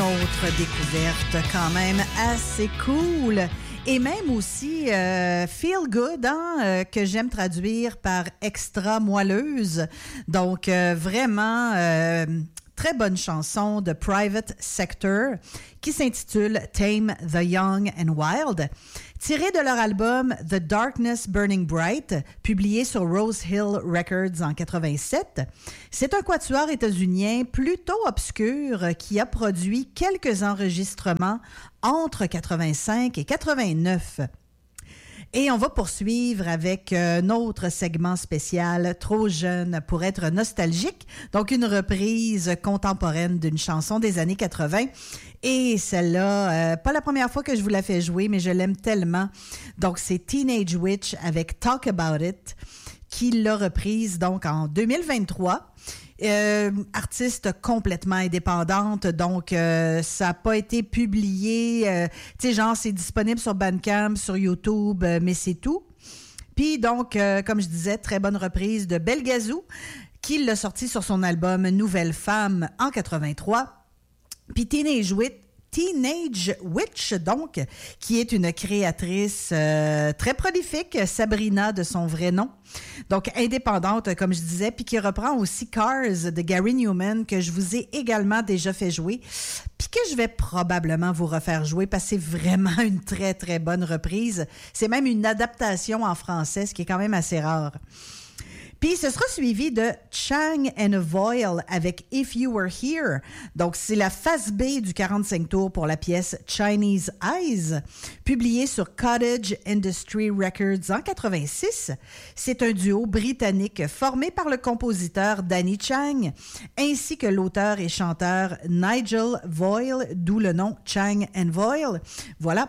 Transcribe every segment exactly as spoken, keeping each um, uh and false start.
autre découverte quand même assez cool. Et même aussi euh, Feel Good, hein, euh, que j'aime traduire par extra moelleuse. Donc, euh, vraiment... Euh, très bonne chanson de Private Sector qui s'intitule Tame the Young and Wild, tirée de leur album The Darkness Burning Bright, publié sur Rose Hill Records en quatre-vingt-sept. C'est un quatuor états-unien plutôt obscur qui a produit quelques enregistrements entre quatre-vingt-cinq et quatre-vingt-neuf. Et on va poursuivre avec un autre segment spécial, Trop jeune pour être nostalgique, donc une reprise contemporaine d'une chanson des années quatre-vingt. Et celle-là, euh, pas la première fois que je vous la fais jouer, mais je l'aime tellement. Donc c'est Teenage Witch avec Talk About It, qui l'a reprise donc en deux mille vingt-trois. Euh, artiste complètement indépendante, donc euh, ça n'a pas été publié, euh, tu sais, genre c'est disponible sur Bandcamp, sur YouTube, euh, mais c'est tout. Puis donc, euh, comme je disais, très bonne reprise de Belgazou, qui l'a sorti sur son album Nouvelle Femme en quatre-vingt-trois. Puis Teenage Witch, Teenage Witch, donc, qui est une créatrice euh, très prolifique, Sabrina de son vrai nom. Donc, indépendante, comme je disais, puis qui reprend aussi Cars de Gary Newman, que je vous ai également déjà fait jouer, puis que je vais probablement vous refaire jouer, parce que c'est vraiment une très, très bonne reprise. C'est même une adaptation en français, ce qui est quand même assez rare. Puis ce sera suivi de Chang and Voile avec If You Were Here. Donc c'est la face B du quarante-cinq tours pour la pièce Chinese Eyes, publiée sur Cottage Industry Records en quatre-vingt-six. C'est un duo britannique formé par le compositeur Danny Chang ainsi que l'auteur et chanteur Nigel Voile, d'où le nom Chang and Voile. Voilà.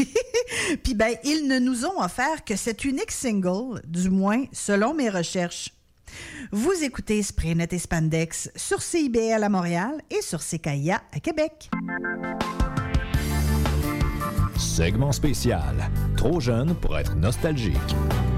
Puis ben ils ne nous ont offert que cet unique single, du moins selon mes recherches. Vous écoutez Spraynet et Spandex sur C I B L à Montréal et sur C K I A à Québec. Segment spécial. Trop jeune pour être nostalgique.